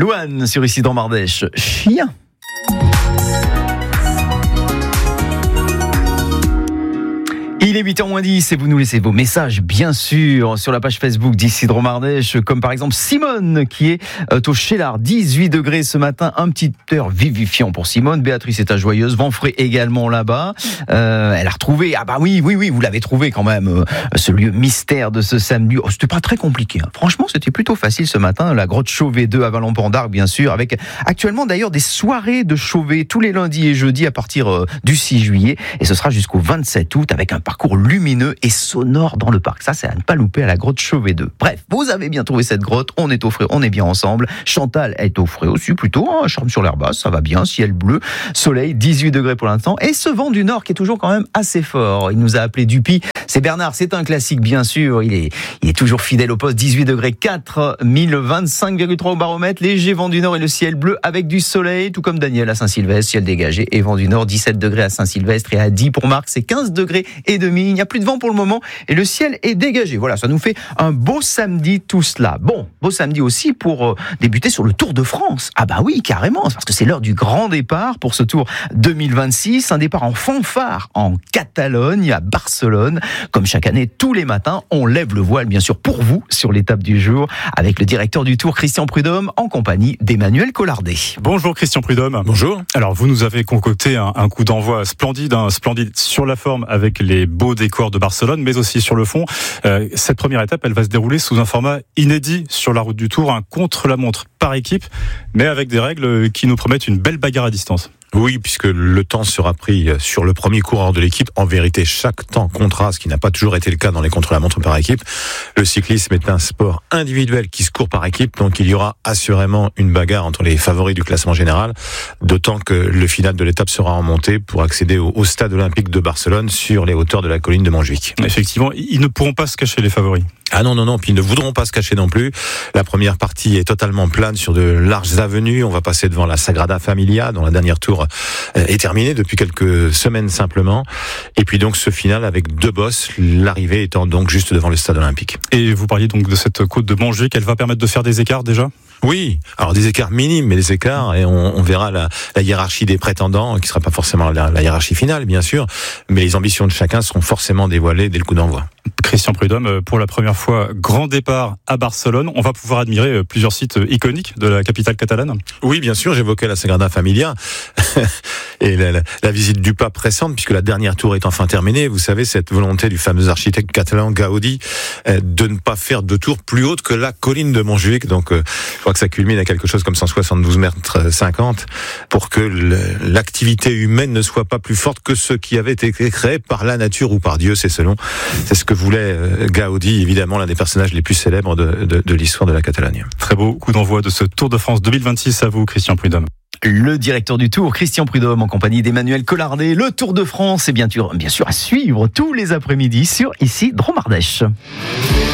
Louane sur ici dans Mardèche. Chien. Il est 8h moins 10 et vous nous laissez vos messages, bien sûr, sur la page Facebook d'Isidro Mardèche, comme par exemple Simone qui est au Chélard, 18 degrés ce matin, un petit heure vivifiant pour Simone. Béatrice est à Joyeuse, Vanfray également là-bas. Elle a retrouvé, oui, vous l'avez trouvé quand même, ce lieu mystère de ce samedi. Oh, c'était pas très compliqué, hein. Franchement, c'était plutôt facile ce matin. La grotte Chauvet 2 à Valence-Pont d'Arc, bien sûr, avec actuellement d'ailleurs des soirées de Chauvet tous les lundis et jeudis à partir du 6 juillet. Et ce sera jusqu'au 27 août avec un parcours lumineux et sonore dans le parc. Ça, c'est à ne pas louper à la grotte Chauvet 2. Bref, vous avez bien trouvé cette grotte. On est au frais, on est bien ensemble. Chantal est au frais aussi, plutôt. Charme sur l'air basse, ça va bien. Ciel bleu, soleil, 18 degrés pour l'instant. Et ce vent du nord qui est toujours quand même assez fort. Il nous a appelé Dupi. C'est Bernard, c'est un classique, bien sûr. Il est toujours fidèle au poste. 18 degrés 4, 1025,3 au baromètre. Léger vent du nord et le ciel bleu avec du soleil. Tout comme Daniel à Saint-Sylvestre, ciel dégagé et vent du nord. 17 degrés à Saint-Sylvestre et à 10 pour Marc. C'est 15 degrés et demi. Il n'y a plus de vent pour le moment et le ciel est dégagé. Voilà, ça nous fait un beau samedi tout cela. Bon, beau samedi aussi pour débuter sur le Tour de France. Oui, carrément, parce que c'est l'heure du grand départ pour ce Tour 2026. Un départ en fanfare en Catalogne, à Barcelone. Comme chaque année, tous les matins, on lève le voile, bien sûr, pour vous, sur l'étape du jour, avec le directeur du Tour, Christian Prudhomme, en compagnie d'Emmanuel Collardet. Bonjour Christian Prudhomme. Bonjour. Alors, vous nous avez concocté un coup d'envoi splendide sur la forme avec les beaux décors de Barcelone, mais aussi sur le fond. Cette première étape, elle va se dérouler sous un format inédit sur la route du Tour, un contre-la-montre par équipe, mais avec des règles qui nous promettent une belle bagarre à distance. Oui, puisque le temps sera pris sur le premier coureur de l'équipe. En vérité, chaque temps comptera, ce qui n'a pas toujours été le cas dans les contre-la-montre par équipe. Le cyclisme est un sport individuel qui se court par équipe, donc il y aura assurément une bagarre entre les favoris du classement général, d'autant que le final de l'étape sera en montée pour accéder au stade olympique de Barcelone sur les hauteurs de la colline de Montjuïc. Effectivement, ils ne pourront pas se cacher, les favoris. Ah non, puis ils ne voudront pas se cacher non plus. La première partie est totalement plane sur de larges avenues. On va passer devant la Sagrada Familia, dont la dernière tour est terminée depuis quelques semaines simplement. Et puis donc ce final avec deux bosses, l'arrivée étant donc juste devant le stade olympique. Et vous parliez donc de cette côte de Montjuïc, elle va permettre de faire des écarts déjà ? Oui, alors des écarts minimes, mais des écarts, et on verra la hiérarchie des prétendants, qui sera pas forcément la hiérarchie finale, bien sûr, mais les ambitions de chacun seront forcément dévoilées dès le coup d'envoi. Christian Prudhomme, pour la première fois, grand départ à Barcelone. On va pouvoir admirer plusieurs sites iconiques de la capitale catalane. Oui, bien sûr, j'évoquais la Sagrada Familia et la visite du pape récente, puisque la dernière tour est enfin terminée. Vous savez, cette volonté du fameux architecte catalan Gaudi de ne pas faire de tour plus haute que la colline de Montjuïc. Donc, je crois que ça culmine à quelque chose comme 172 mètres 50 pour que l'activité humaine ne soit pas plus forte que ce qui avait été créé par la nature ou par Dieu, c'est ce que voulait Gaudi, évidemment l'un des personnages les plus célèbres de l'histoire de la Catalogne. Très beau coup d'envoi de ce Tour de France 2026 à vous, Christian Prudhomme. Le directeur du Tour, Christian Prudhomme, en compagnie d'Emmanuel Collardet. Le Tour de France est bien sûr à suivre tous les après-midi sur ici Dromardèche.